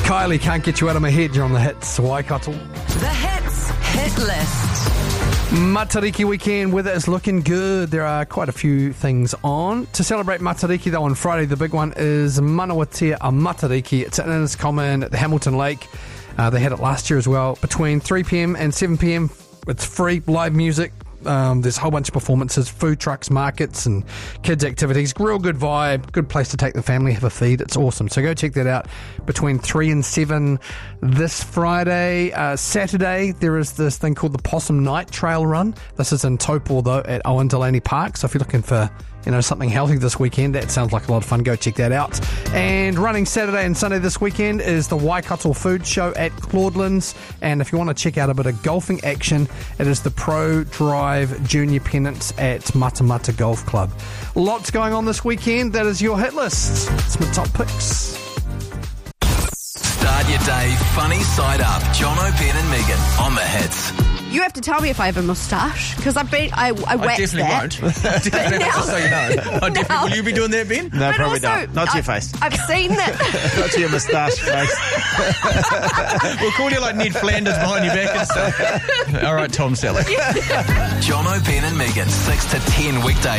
Kylie, Can't Get You Out of My Head. You're on the Hits, Waikato. The Hits Hit List. Matariki weekend weather is looking good. There are quite a few things on. To celebrate Matariki, though, on Friday, the big one is Manawatea Matariki. It's at Innes Common at the Hamilton Lake. They had it last year as well. Between 3pm and 7pm, it's free, live music. There's a whole bunch of performances, food trucks, markets and kids activities. Real good vibe, good place to take the family, have a feed. It's awesome. So go check that out between 3 and 7 this Friday. Saturday, there is this thing called the Possum Night Trail Run. This is in Taupo, though, at Owen Delaney Park. So if you're looking for something healthy this weekend, that sounds like a lot of fun. Go check that out. And running Saturday and Sunday this weekend is the Waikato Food Show at Claudelands. And if you want to check out a bit of golfing action, it is the Pro Drive Junior Pennants at Matamata Golf Club. Lots going on this weekend. That is your hit list. It's my top picks. Start your day funny side up. Jono, Ben and Megan on the Hits. You have to tell me if I have a moustache, because I waxed definitely that. won't. Definitely, now- just so you know. Will you be doing that, Ben? No, But probably also, not. Not to your face. I've seen that. Not to your moustache face. We'll call you like Ned Flanders behind your back and stuff. All right, Tom Selleck. Jono, Ben and Megan, 6 to 10 weekdays.